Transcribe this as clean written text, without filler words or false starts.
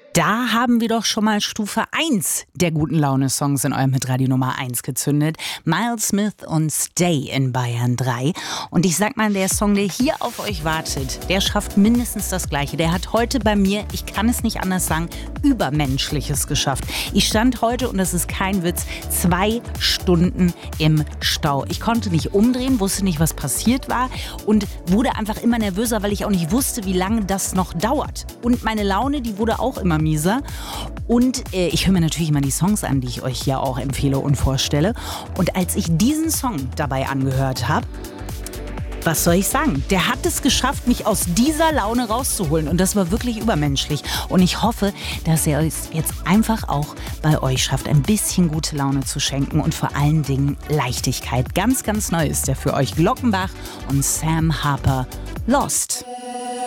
Da haben wir doch schon mal Stufe 1 der guten Laune-Songs in eurem Hitradio Nummer 1 gezündet. Miles Smith und Stay in Bayern 3. Und ich sag mal, der Song, der hier auf euch wartet, der schafft mindestens das Gleiche. Der hat heute bei mir, ich kann es nicht anders sagen, Übermenschliches geschafft. Ich stand heute, und das ist kein Witz, 2 Stunden im Stau. Ich konnte nicht umdrehen, wusste nicht, was passiert war und wurde einfach immer nervöser, weil ich auch nicht wusste, wie lange das noch dauert. Und meine Laune, die wurde auch immer mieser. Und ich höre mir natürlich immer die Songs an, die ich euch hier auch empfehle und vorstelle. Und als ich diesen Song dabei angehört habe, was soll ich sagen? Der hat es geschafft, mich aus dieser Laune rauszuholen. Und das war wirklich übermenschlich. Und ich hoffe, dass er es jetzt einfach auch bei euch schafft, ein bisschen gute Laune zu schenken und vor allen Dingen Leichtigkeit. Ganz, ganz neu ist der für euch. Glockenbach und Sam Harper, Lost.